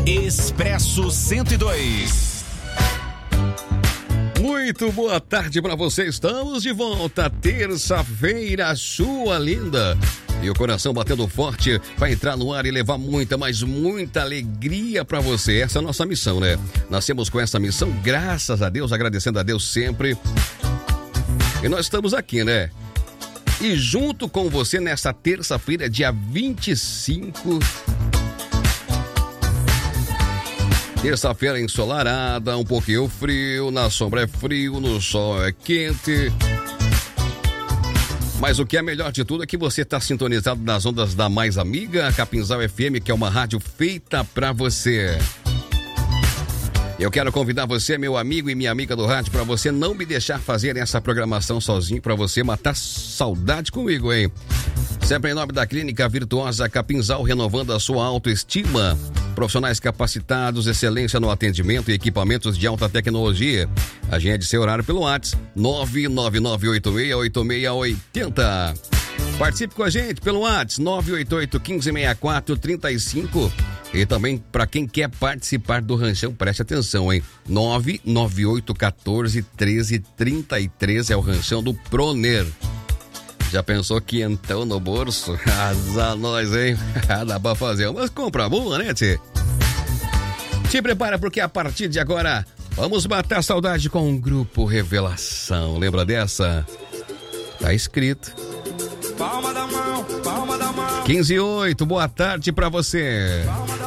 Expresso 102. Muito boa tarde para você. Estamos de volta, terça-feira, sua linda. E o coração batendo forte vai entrar no ar e levar muita, mas muita alegria para você. Essa é a nossa missão, né? Nascemos com essa missão, graças a Deus, agradecendo a Deus sempre. E nós estamos aqui, né? E junto com você nessa terça-feira, dia 25. Terça-feira ensolarada, um pouquinho frio, na sombra é frio, no sol é quente. Mas o que é melhor de tudo é que você está sintonizado nas ondas da Mais Amiga, Capinzal FM, que é uma rádio feita para você. Eu quero convidar você, meu amigo e minha amiga do rádio, para você não me deixar fazer essa programação sozinho, para você matar saudade comigo, hein? Sempre em nome da Clínica Virtuosa Capinzal, renovando a sua autoestima. Profissionais capacitados, excelência no atendimento e equipamentos de alta tecnologia. Agende seu horário pelo WhatsApp 999868680. Participe com a gente pelo WhatsApp 988-1564-35. E também para quem quer participar do ranchão, preste atenção, hein? 998-14-13-33 é o ranchão do Proner. Já pensou quentão no bolso? Azar nós, hein? Dá pra fazer umas compras boas, né, tchê? Te prepara porque a partir de agora vamos matar a saudade com um grupo Revelação. Lembra dessa? Tá escrito. Palma da mão, palma da mão. 15:08, boa tarde pra você.